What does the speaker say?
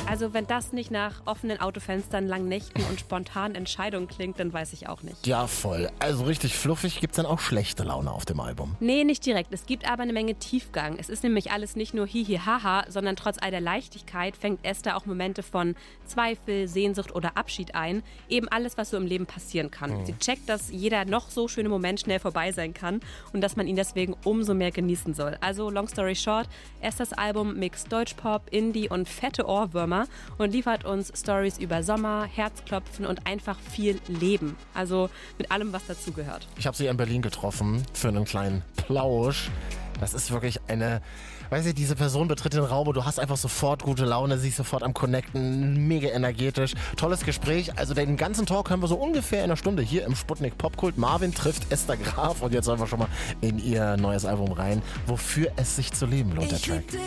Also wenn das nicht nach offenen Autofenstern, langen Nächten und spontanen Entscheidungen klingt, dann weiß ich auch nicht. Ja, voll. Also richtig fluffig. Gibt's dann auch schlechte Laune auf dem Album? Nee, nicht direkt. Es gibt aber eine Menge Tiefgang. Es ist nämlich alles nicht nur hihi haha, sondern trotz all der Leichtigkeit fängt Esther auch Momente von Zweifel, Sehnsucht oder Abschied ein. Eben alles, was so im Leben passieren kann. Sie checkt, dass jeder noch so schöne Moment schnell vorbei sein kann und dass man ihn deswegen umso mehr genießen soll. Also, long story short, Esthers Album mixt Deutschpop, Indie und fette Ohrwürmer und liefert uns Stories über Sommer, Herzklopfen und einfach viel Leben. Also mit allem, was dazugehört. Ich habe sie in Berlin getroffen für einen kleinen Plausch. Das ist wirklich eine, weißt du, diese Person betritt den Raum und du hast einfach sofort gute Laune, sie ist sofort am Connecten, mega energetisch. Tolles Gespräch. Also den ganzen Talk hören wir so ungefähr in einer Stunde hier im Sputnik Popkult. Marvin trifft Esther Graf und jetzt hören wir schon mal in ihr neues Album rein. Wofür es sich zu leben lohnt, der Track.